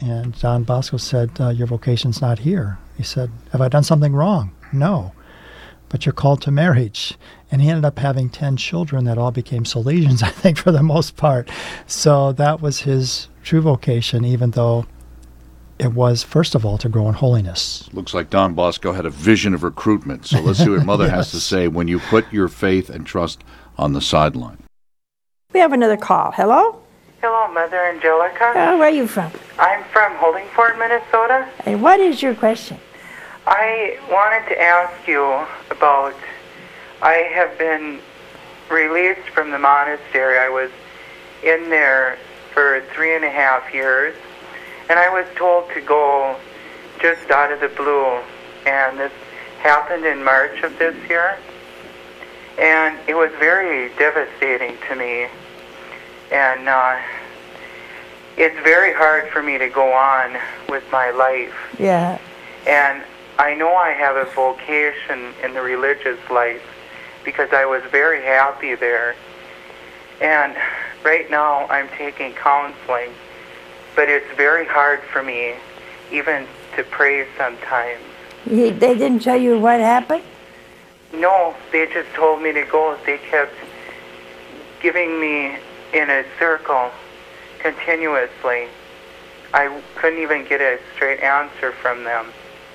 And Don Bosco said, your vocation's not here. He said, have I done something wrong? No. But you're called to marriage. And he ended up having 10 children that all became Salesians, I think, for the most part. So that was his true vocation, even though it was, first of all, to grow in holiness. Looks like Don Bosco had a vision of recruitment. So let's see what Mother Yes. has to say when you put your faith and trust on the sideline. We have another call. Hello? Hello, Mother Angelica. Where are you from? I'm from Holdingford, Minnesota. And what is your question? I wanted to ask you about, I have been released from the monastery. I was in there for 3.5 years, and I was told to go just out of the blue, and this happened in March of this year, and it was very devastating to me, and it's very hard for me to go on with my life. Yeah. And I know I have a vocation in the religious life because I was very happy there. And right now I'm taking counseling, but it's very hard for me even to pray sometimes. They didn't tell you what happened? No, they just told me to go. They kept giving me in a circle continuously. I couldn't even get a straight answer from them.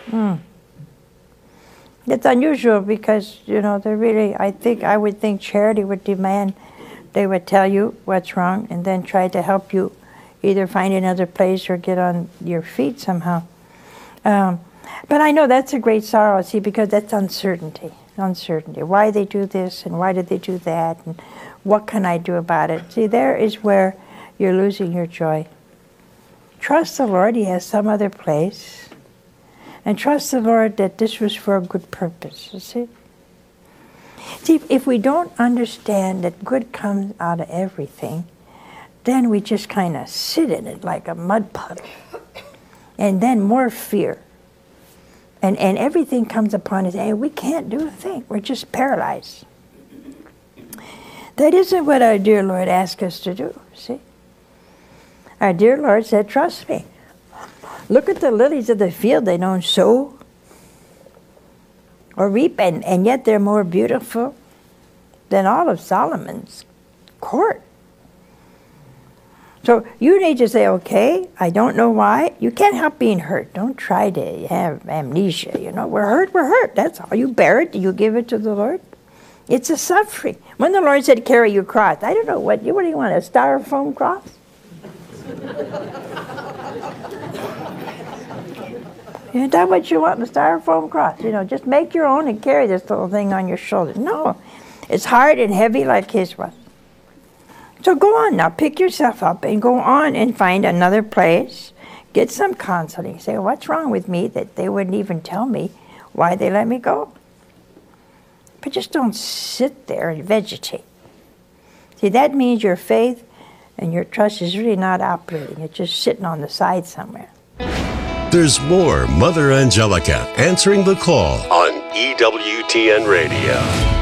It's unusual because, they're really, I would think charity would demand they would tell you what's wrong and then try to help you either find another place or get on your feet somehow. But I know that's a great sorrow, see, because that's uncertainty. Why they do this and why did they do that and what can I do about it? See, there is where you're losing your joy. Trust the Lord, He has some other place. And trust the Lord that this was for a good purpose, you see? See, if we don't understand that good comes out of everything, then we just kind of sit in it like a mud puddle. And then more fear. And everything comes upon us, hey, we can't do a thing. We're just paralyzed. That isn't what our dear Lord asked us to do, see? Our dear Lord said, trust me. Look at the lilies of the field. They don't sow or reap, and yet they're more beautiful than all of Solomon's court. So you need to say, okay, I don't know why. You can't help being hurt. Don't try to have amnesia, We're hurt. That's all. You bear it. You give it to the Lord. It's a suffering. When the Lord said, carry your cross, I don't know, what do you want, a styrofoam cross? Is that what you want, a styrofoam cross? Just make your own and carry this little thing on your shoulder. No, it's hard and heavy like His was. So go on now, pick yourself up and go on and find another place. Get some counseling. Say, what's wrong with me that they wouldn't even tell me why they let me go? But just don't sit there and vegetate. See, that means your faith and your trust is really not operating. It's just sitting on the side somewhere. There's more Mother Angelica answering the call on EWTN Radio.